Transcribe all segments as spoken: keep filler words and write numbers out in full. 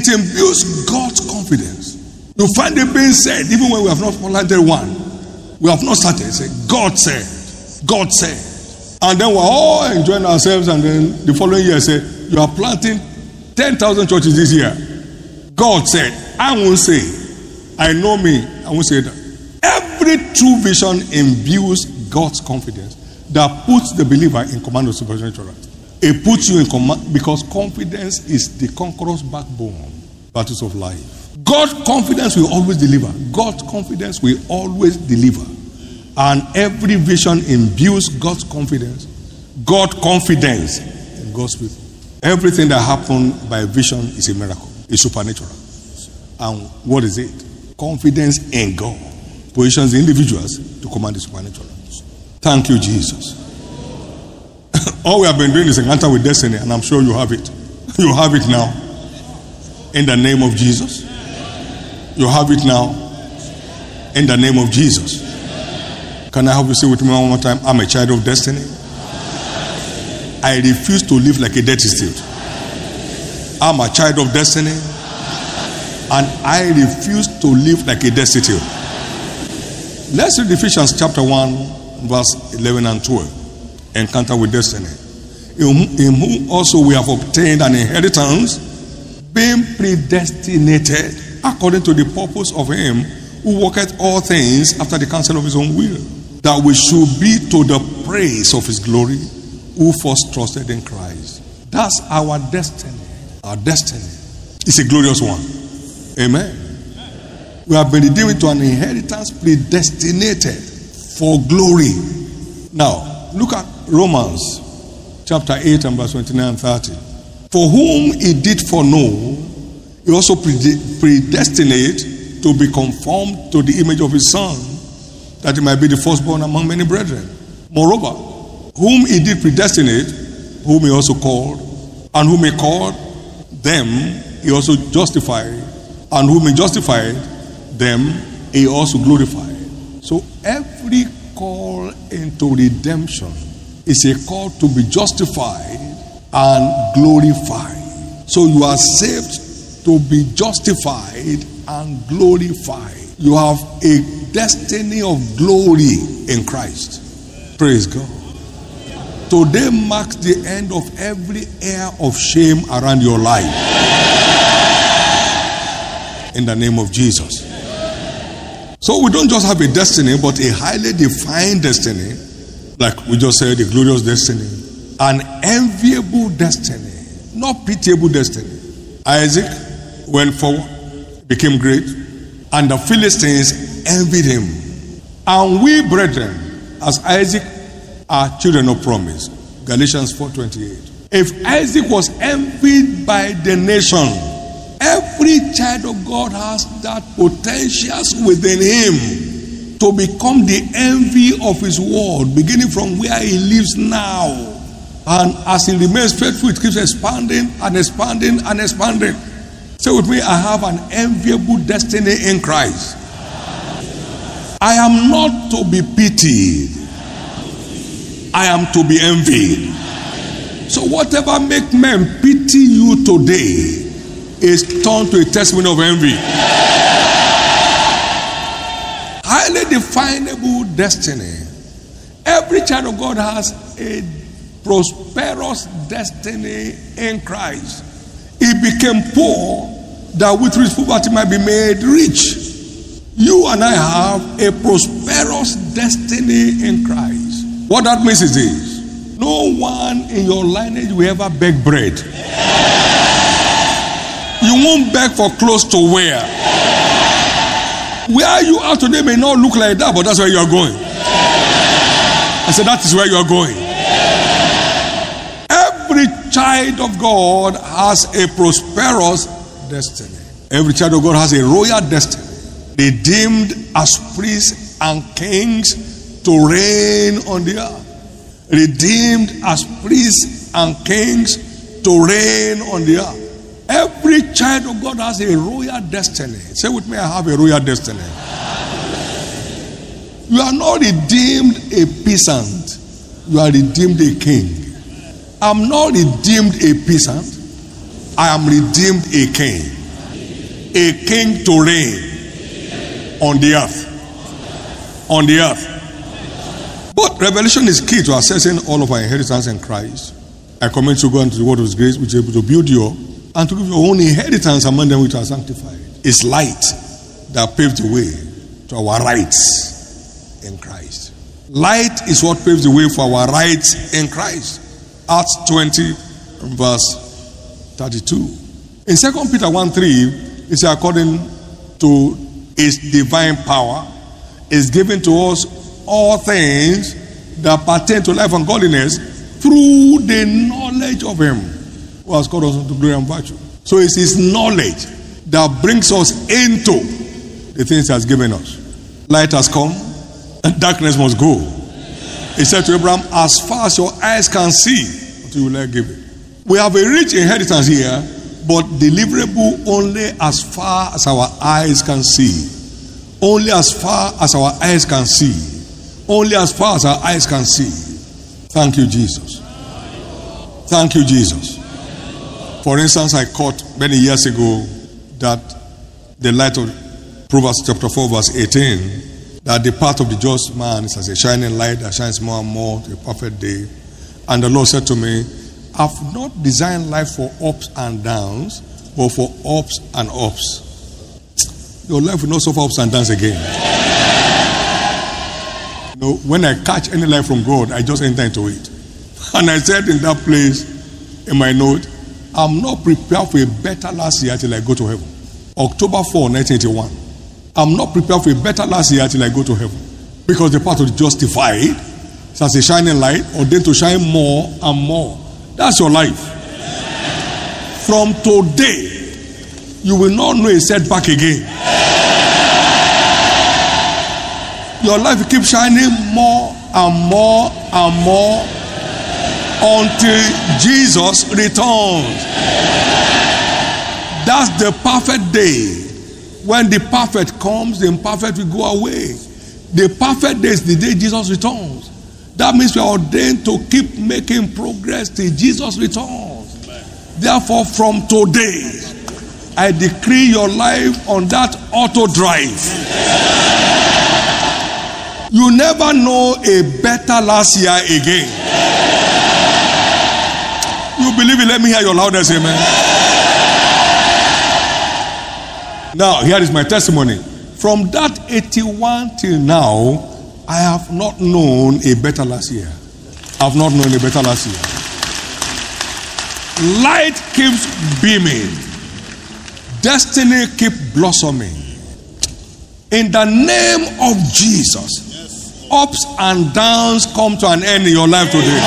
It imbues God's confidence. You find it being said, even when we have not planted one, we have not started. Say, God said, God said. And then we're all enjoying ourselves, and then the following year say, you are planting ten thousand churches this year. God said, I won't say. I know me, I won't say that. Every true vision imbues God's confidence that puts the believer in command of supernatural. It puts you in command because confidence is the conqueror's backbone, battles of life. God's confidence will always deliver. God's confidence will always deliver. And every vision imbues God's confidence. God's confidence in God's people. Everything that happened by vision is a miracle. It's supernatural. And what is it? Confidence in God positions the individuals to command the supernatural. Thank you, Jesus. All we have been doing is encounter with destiny, and I'm sure you have it. You have it now. In the name of Jesus. You have it now. In the name of Jesus. Can I have you say with me one more time? I'm a child of destiny. I refuse to live like a destitute. I'm a child of destiny. And I refuse to live like a destitute. Let's read Ephesians chapter one, verse eleven and twelve. Encounter with destiny. In, in whom also we have obtained an inheritance, being predestinated according to the purpose of him who worketh all things after the counsel of his own will, that we should be to the praise of his glory, who first trusted in Christ. That's our destiny. Our destiny is a glorious one. Amen. We have been redeemed to an inheritance predestinated for glory. Now, look at Romans chapter eight and verse twenty-nine and thirty. For whom he did foreknow, he also predestinate to be conformed to the image of his Son, that he might be the firstborn among many brethren. Moreover, whom he did predestinate, whom he also called, and whom he called, them he also justified, and whom he justified, them he also glorified. So every call into redemption is a call to be justified and glorified. So you are saved to be justified and glorified. You have a destiny of glory in Christ. Praise God. Today marks the end of every air of shame around your life. In the name of Jesus. So we don't just have a destiny, but a highly defined destiny. Like we just said, a glorious destiny. An enviable destiny. Not pitiable destiny. Isaac went forward, became great, and the Philistines envied him. And we, brethren, as Isaac, are children of promise. Galatians four twenty-eight. If Isaac was envied by the nation, every child of God has that potential within him to become the envy of his world, beginning from where he lives now. And as he remains faithful, it keeps expanding and expanding and expanding. Say with me, I have an enviable destiny in Christ. I am not to be pitied. I am to be envied. So whatever make men pity you today is turned to a testimony of envy. Highly definable destiny. Every child of God has a prosperous destiny in Christ. He became poor that with his poverty might be made rich. You and I have a prosperous destiny in Christ. What that means is this: no one in your lineage will ever beg bread. You won't beg for clothes to wear. Where you are today may not look like that, but that's where you are going. I said that is where you are going. Every child of God has a prosperous destiny. Every child of God has a royal destiny. Redeemed as priests and kings to reign on the earth. Redeemed as priests and kings to reign on the earth. Every child of God has a royal destiny. Say with me, I have a royal destiny. You are not redeemed a peasant. You are redeemed a king. I'm not redeemed a peasant. I am redeemed a king. a king to reign on the earth. On the earth. But revelation is key to assessing all of our inheritance in Christ. I commend you to go into the word of His grace, which is able to build you up and to give your own inheritance among them which are sanctified. It's light that paves the way to our rights in Christ. Light is what paves the way for our rights in Christ. Acts twenty, verse thirty-two. In Second Peter one three, it says, according to His divine power, is given to us all things that pertain to life and godliness through the knowledge of Him who has called us unto glory and virtue. So it's His knowledge that brings us into the things He has given us. Light has come and darkness must go. He said to Abraham, as far as your eyes can see, until you let give it. We have a rich inheritance here, but deliverable only as far as our eyes can see. Only as far as our eyes can see. Only as far as our eyes can see. Thank you, Jesus. Thank you, Jesus. For instance, I caught many years ago that the light of Proverbs chapter four, verse eighteen, that the path of the just man is as a shining light that shines more and more to a perfect day. And the Lord said to me, I've not designed life for ups and downs, but for ups and ups. Your life will not suffer ups and downs again. You know, when I catch any life from God, I just enter into it. And I said in that place, in my note, I'm not prepared for a better last year till I go to heaven. October fourth, nineteen eighty-one. I'm not prepared for a better last year till I go to heaven. Because the path of the justified is as a shining light, ordained to shine more and more. That's your life. From today, you will not know a setback again. Your life will keep shining more and more and more until Jesus returns. That's the perfect day. When the perfect comes, the imperfect will go away. The perfect day is the day Jesus returns. That means we are ordained to keep making progress till Jesus returns. Therefore, from today, I decree your life on that auto drive. You never know a better last year again. You believe it? Let me hear your loudest amen. Now, here is my testimony. From that eighty-one till now, I have not known a better last year. I have not known a better last year. Light keeps beaming. Destiny keeps blossoming. In the name of Jesus, ups and downs come to an end in your life today.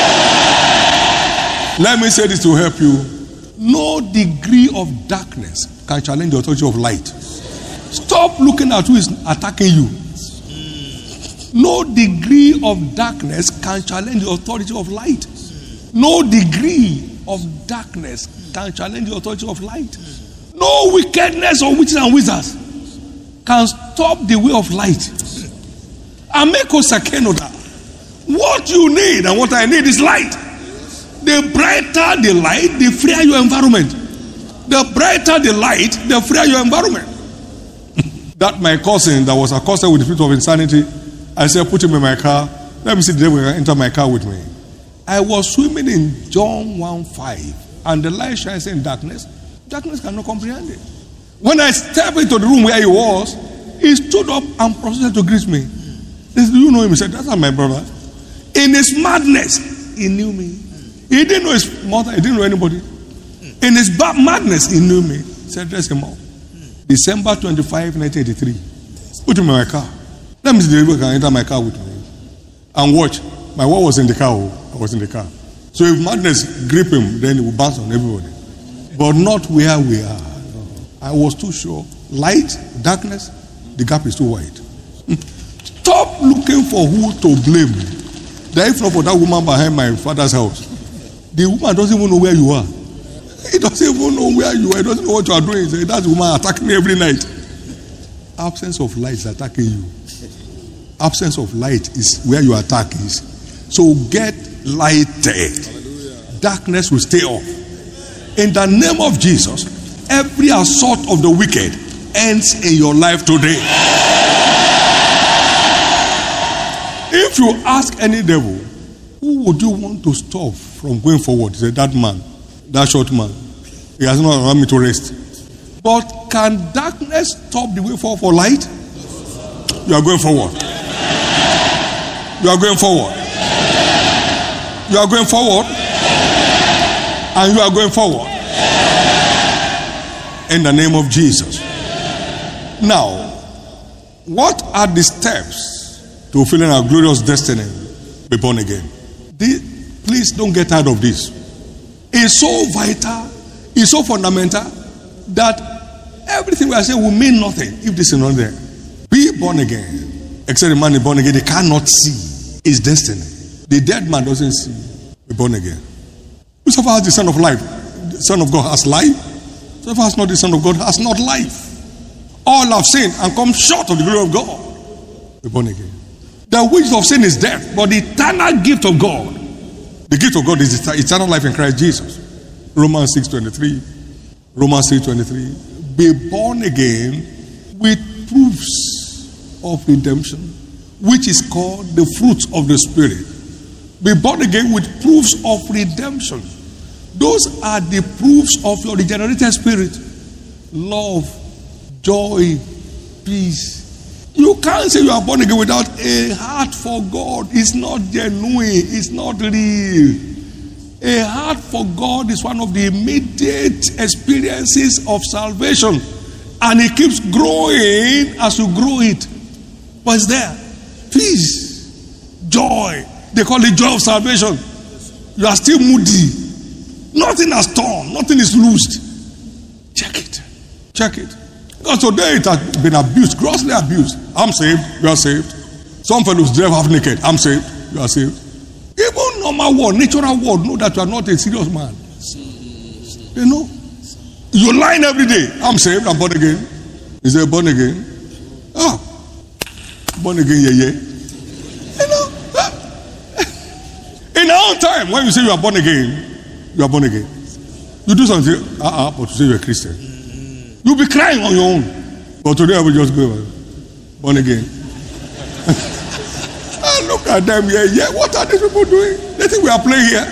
Let me say this to help you. No degree of darkness can challenge the authority of light. Stop looking at who is attacking you. No degree of darkness can challenge the authority of light. No degree of darkness can challenge the authority of light. No wickedness of witches and wizards can stop the way of light. Ameko Sakenoda. What you need and what I need is light. The brighter the light, the freer your environment. The brighter the light, the freer your environment. That my cousin that was accosted with the spirit of insanity, I said, put him in my car. Let me see the devil enter my car with me. I was swimming in John one five, and the light shines in darkness. Darkness cannot comprehend it. When I stepped into the room where he was, he stood up and proceeded to greet me. He said, do you know him? He said, that's not my brother. In his madness, he knew me. He didn't know his mother. He didn't know anybody. In his bad madness, he knew me. He said, dress him up. December twenty-fifth, nineteen eighty-three. Put him in my car. Let me see the devil can enter my car with me. And watch. My wife was in the car. I was in the car. So if madness grip him, then it will bounce on everybody. But not where we are. I was too sure. Light, darkness, the gap is too wide. Stop looking for who to blame. That if not for that woman behind my father's house, the woman doesn't even know where you are. He doesn't even know where you are. He doesn't know what you are doing. He says, that's the woman attacking me every night. Absence of light is attacking you. Absence of light is where your attack is. So get lighted. Darkness will stay off. In the name of Jesus, every assault of the wicked ends in your life today. If you ask any devil, who would you want to stop from going forward? He said, that man, that short man. He has not allowed me to rest. But can darkness stop the way forward for light? You are going forward. You are going forward. You are going forward. And you are going forward. In the name of Jesus. Now, what are the steps to fulfilling our glorious destiny? Be born again. This, please don't get tired of this. It's so vital, it's so fundamental that everything we are saying will mean nothing if this is not there. Be born again. Except the man is born again, they cannot see his destiny. The dead man doesn't see. Be born again. Whosoever has the Son of Life, the Son of God has life. Whosoever has not the Son of God has not life. All have sinned and come short of the glory of God. Be born again. The wages of sin is death, but the eternal gift of God, the gift of God is eternal life in Christ Jesus. Romans six twenty-three. Romans six twenty-three. Be born again with proofs of redemption, which is called the fruits of the Spirit. Be born again with proofs of redemption. Those are the proofs of your regenerated spirit. Love, joy, peace. You can't say you are born again without a heart for God. It's not genuine. It's not real. A heart for God is one of the immediate experiences of salvation. And it keeps growing as you grow it. But it's there. Peace, joy. They call it joy of salvation. You are still moody. Nothing has torn. Nothing is loosed. Check it. Check it. Because today it has been abused, grossly abused. I'm saved, you are saved. Some fellows drive half naked. I'm saved, you are saved. Even normal world, natural world, know that you are not a serious man. They know. You're lying every day. I'm saved, I'm born again. Is there born again? Ah, born again, yeah, yeah. You know, in our own time, when you say you are born again, you are born again. You do something, uh-uh, but you say you're a Christian. You'll be crying on your own. But today I will just go born again. Ah, look at them here. Yeah, what are these people doing? They think we are playing here.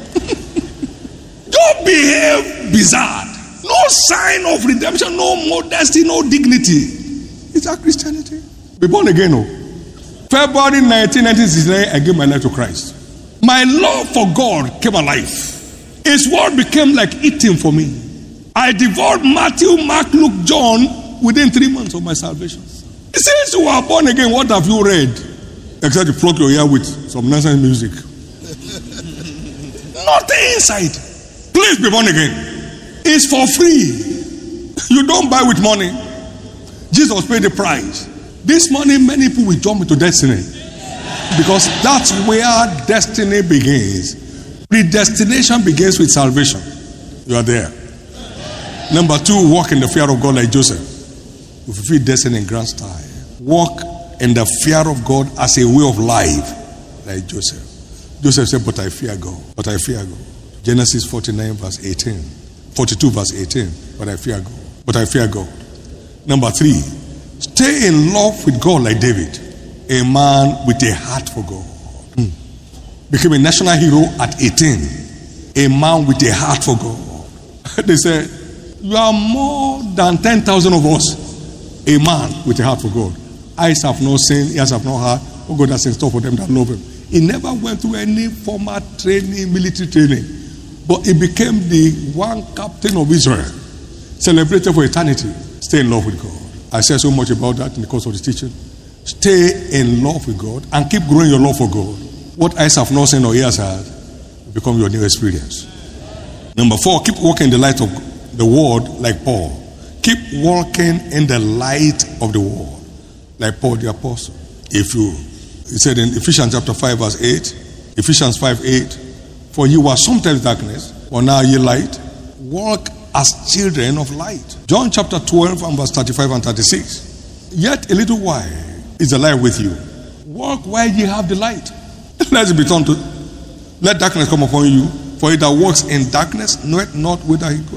Don't behave bizarre. No sign of redemption, no modesty, no dignity. Is that Christianity? Be born again, oh. February nineteenth, nineteen sixty-nine, I gave my life to Christ. My love for God came alive. His word became like eating for me. I devoured Matthew, Mark, Luke, John within three months of my salvation. Since you are born again, what have you read? Except you plug your ear with some nonsense music. Nothing inside. Please be born again. It's for free. You don't buy with money. Jesus paid the price. This morning, many people will jump into destiny. Because that's where destiny begins. Predestination begins with salvation. You are there. Number two, walk in the fear of God like Joseph. You fulfill destiny in grand style. Walk in the fear of God as a way of life like Joseph. Joseph said, but I fear God. But I fear God. Genesis forty-nine verse eighteen. forty-two verse eighteen. But I fear God. But I fear God. Number three, stay in love with God like David. A man with a heart for God. Hmm. Became a national hero at eighteen. A man with a heart for God. They said, you are more than ten thousand of us. A man with a heart for God. Eyes have not seen, ears have not heard. Oh, God has in store for them that love him. He never went through any formal training, military training. But he became the one captain of Israel. Celebrated for eternity. Stay in love with God. I said so much about that in the course of the teaching. Stay in love with God and keep growing your love for God. What eyes have not seen or ears heard will become your new experience. Number four, keep walking in the light of the word like Paul. Keep walking in the light of the word like Paul the apostle. If you, he said in Ephesians chapter five verse eight, Ephesians five eight, for you were sometimes darkness, but now ye light. Walk as children of light. John chapter twelve and verse thirty-five and thirty-six. Yet a little while is the light with you. Walk while ye have the light. Let's be turned to. Let darkness come upon you. For he that walks in darkness knoweth not whither he goeth.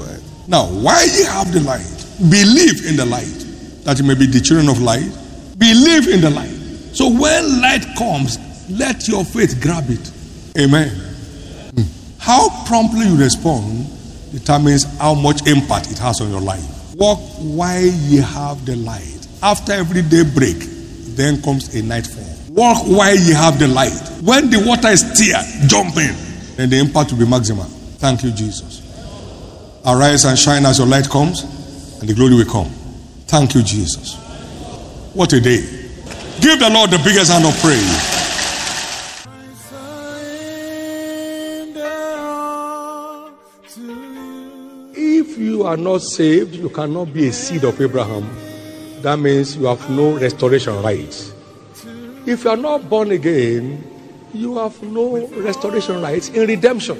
Now, while ye have the light, believe in the light, that you may be the children of light. Believe in the light. So when light comes, let your faith grab it. Amen. Hmm. How promptly you respond determines how much impact it has on your life. Walk while ye have the light. After every day break, then comes a nightfall. Walk while ye have the light. When the water is still, jump in. Then the impact will be maximum. Thank you, Jesus. Arise and shine as your light comes, and the glory will come. Thank you, Jesus. What a day. Give the Lord the biggest hand of praise. If you are not saved, you cannot be a seed of Abraham. That means you have no restoration rights. If you are not born again, you have no restoration rights in redemption.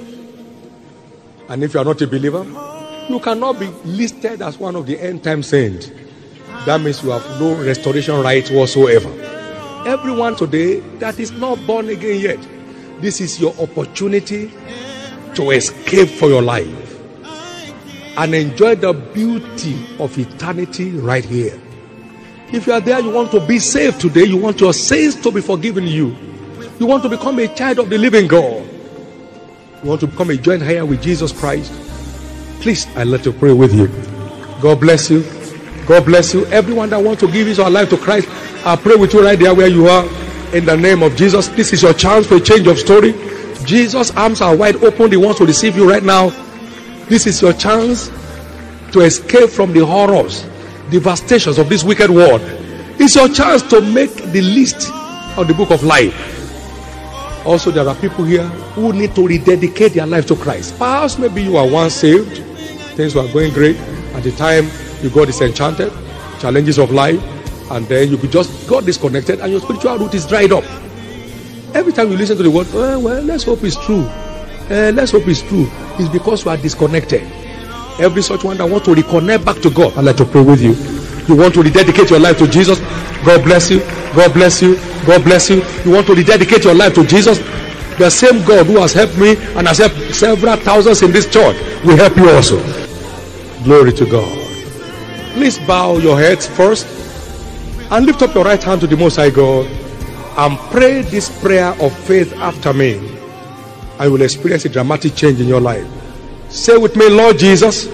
And if you are not a believer, you cannot be listed as one of the end time saints. That means you have no restoration rights whatsoever. Everyone today that is not born again yet, this is your opportunity to escape for your life and enjoy the beauty of eternity right here. If you are there, you want to be saved today, you want your sins to be forgiven you, you want to become a child of the living God, you want to become a joint heir with Jesus Christ, please, I'd like to pray with you. God bless you. God bless you. Everyone that wants to give his or her life to Christ, I pray with you right there where you are. In the name of Jesus, this is your chance for a change of story. Jesus' arms are wide open. He wants to receive you right now. This is your chance to escape from the horrors, devastations of this wicked world. It's your chance to make the list of the book of life. Also, there are people here who need to rededicate their life to Christ. Perhaps maybe you are once saved, things were going great. At the time you got disenchanted, challenges of life, and then you just got disconnected and your spiritual root is dried up. Every time you listen to the word, well, well let's hope it's true. Uh, let's hope it's true. It's because you are disconnected. Every such one that wants to reconnect back to God, I'd like to pray with you. You want to rededicate your life to Jesus? God bless you. God bless you. God bless you. You want to rededicate your life to Jesus? The same God who has helped me and has helped several thousands in this church will help you also. Glory to God. Please bow your heads first and lift up your right hand to the Most High God and pray this prayer of faith after me, and you will experience a dramatic change in your life. Say with me, Lord Jesus,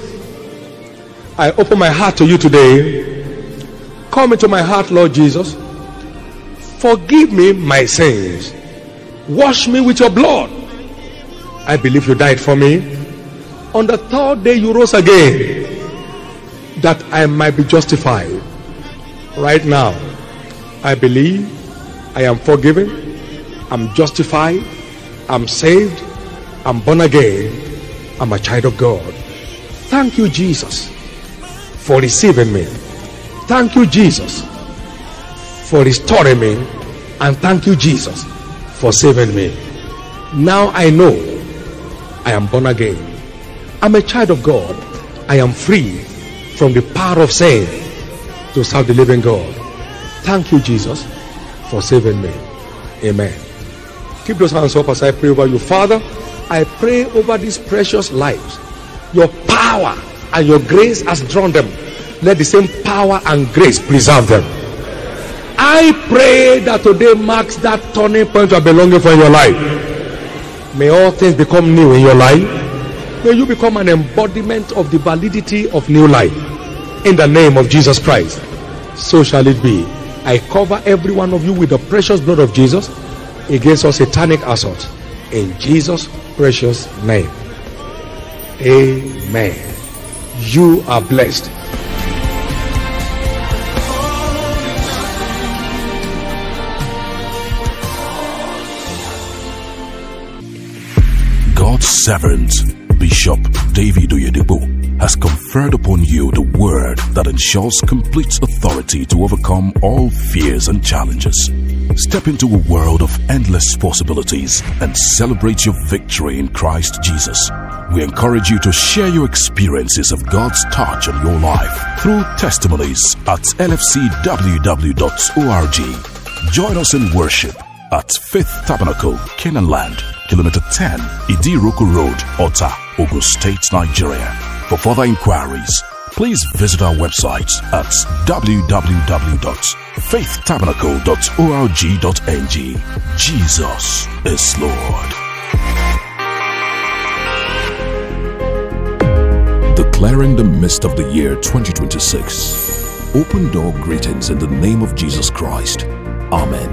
I open my heart to you today. Come into my heart, Lord Jesus. Forgive me my sins. Wash me with your blood. I believe you died for me. On the third day you rose again, that I might be justified. Right now, I believe I am forgiven, I'm justified, I'm saved, I'm born again, I'm a child of God. Thank you, Jesus, for receiving me. Thank you, Jesus, for restoring me. And thank you, Jesus, for saving me. Now I know I am born again. I'm a child of God. I am free from the power of sin to serve the living God. Thank you, Jesus, for saving me. Amen. Keep those hands up as I pray over you. Father, I pray over these precious lives. Your power and your grace has drawn them. Let the same power and grace preserve them. I pray that today marks that turning point of belonging for your life. May all things become new in your life. May you become an embodiment of the validity of new life. In the name of Jesus Christ. So shall it be. I cover every one of you with the precious blood of Jesus against all satanic assaults. In Jesus' precious name. Amen. You are blessed. God's servant, Bishop David Oyedepo, has conferred upon you the word that ensures complete authority to overcome all fears and challenges. Step into a world of endless possibilities and celebrate your victory in Christ Jesus. We encourage you to share your experiences of God's touch on your life through testimonies at L F C W W dot org. Join us in worship at Faith Tabernacle, Canaan Land, Kilometer ten, Idiroko Road, Ota, Ogun State, Nigeria. For further inquiries, please visit our website at w w w dot faith tabernacle dot org dot n g. Jesus is Lord. Declaring the mist of the year twenty twenty-six. Open door greetings in the name of Jesus Christ. Amen.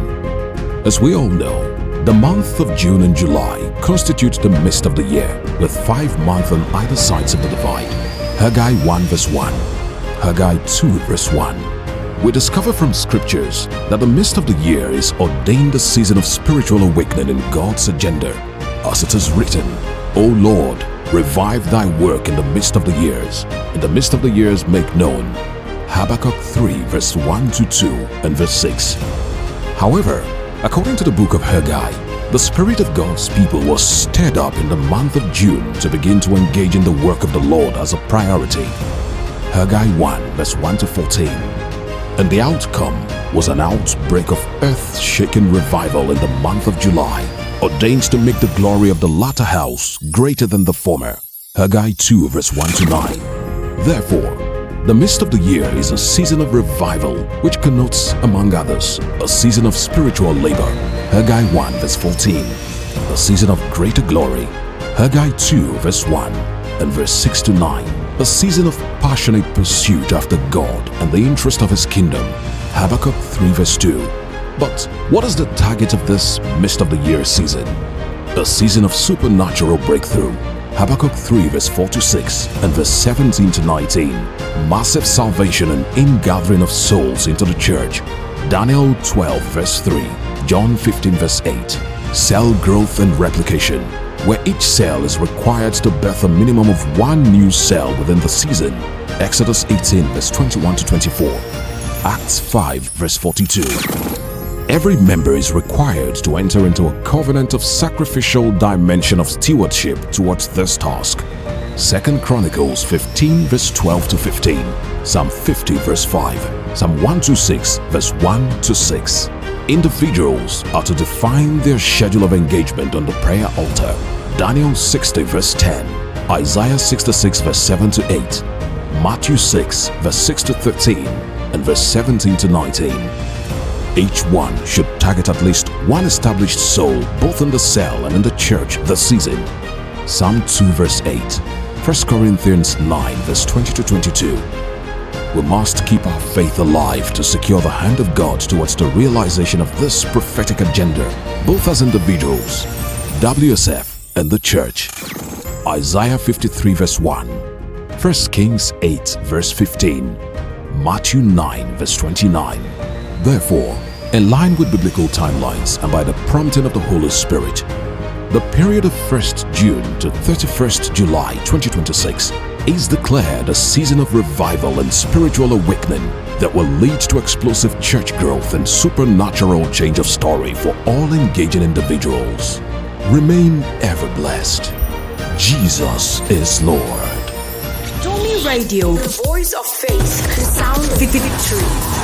As we all know, the month of June and July constitute the mist of the year, with five months on either sides of the divide. Haggai one verse one, Haggai two verse one. We discover from scriptures that the mist of the year is ordained a season of spiritual awakening in God's agenda. As it is written, O Lord, revive thy work in the midst of the years. In the midst of the years make known. Habakkuk three verse one to two and verse six. However, according to the book of Haggai, the Spirit of God's people was stirred up in the month of June to begin to engage in the work of the Lord as a priority. Haggai one verse one to fourteen. And the outcome was an outbreak of earth-shaking revival in the month of July, ordained to make the glory of the latter house greater than the former. Haggai two verse one to nine. Therefore, the mist of the year is a season of revival, which connotes, among others, a season of spiritual labor. Haggai one verse fourteen. The season of greater glory. Haggai two verse one and verse six to nine. A season of passionate pursuit after God and the interest of His kingdom. Habakkuk three verse two. But what is the target of this mist of the year season? A season of supernatural breakthrough. Habakkuk three verse four to six and verse seventeen to nineteen. Massive salvation and ingathering of souls into the church. Daniel twelve verse three. John fifteen verse eight. Cell growth and replication, where each cell is required to birth a minimum of one new cell within the season. Exodus eighteen verse twenty-one to twenty-four. Acts five verse forty-two. Every member is required to enter into a covenant of sacrificial dimension of stewardship towards this task. Second Chronicles fifteen verse twelve to fifteen. Psalm fifty verse five. Psalm one twenty-six verse one to six. Individuals are to define their schedule of engagement on the prayer altar. Daniel sixty verse ten. Isaiah sixty-six verse seven to eight. Matthew six verse six to thirteen and verse seventeen to nineteen. Each one should target at least one established soul both in the cell and in the church this season. Psalm two verse eight. First Corinthians nine verse twenty to twenty-two. We must keep our faith alive to secure the hand of God towards the realization of this prophetic agenda, both as individuals, W S F, and the church. Isaiah fifty-three verse one. First Kings eight verse fifteen. Matthew nine verse twenty-nine. Therefore, in line with biblical timelines and by the prompting of the Holy Spirit, the period of first June to thirty-first July twenty twenty-six is declared a season of revival and spiritual awakening that will lead to explosive church growth and supernatural change of story for all engaging individuals. Remain ever blessed. Jesus is Lord. Domi Radio, the voice of faith, the sound of victory.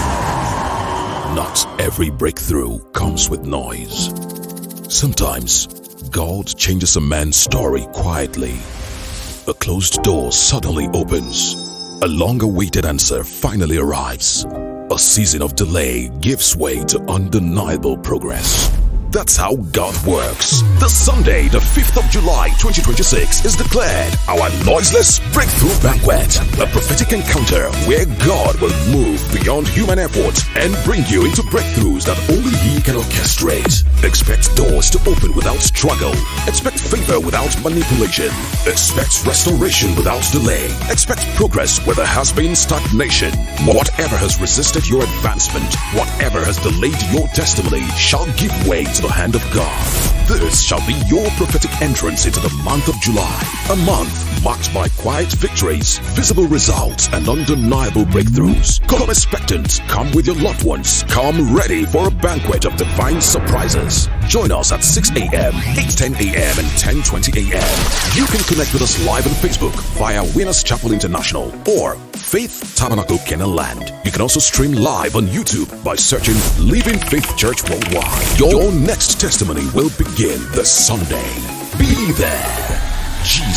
Not every breakthrough comes with noise. Sometimes, God changes a man's story quietly. A closed door suddenly opens. A long-awaited answer finally arrives. A season of delay gives way to undeniable progress. That's how God works. This Sunday, the fifth of July twenty twenty-six is declared our noiseless breakthrough banquet, a prophetic encounter where God will move beyond human effort and bring you into breakthroughs that only He can orchestrate. Expect doors to open without struggle. Expect favor without manipulation. Expect restoration without delay. Expect progress where there has been stagnation. Whatever has resisted your advancement, whatever has delayed your testimony shall give way to the hand of God. This shall be your prophetic entrance into the month of July, a month marked by quiet victories, visible results, and undeniable breakthroughs. Come expectant, come with your loved ones, come ready for a banquet of divine surprises. Join us at six a.m., eight ten a.m., and ten twenty a.m. You can connect with us live on Facebook via Winners Chapel International or Faith Tabernacle Canaan Land. You can also stream live on YouTube by searching Living Faith Church Worldwide. Your next testimony will begin this Sunday. Be there. Jesus.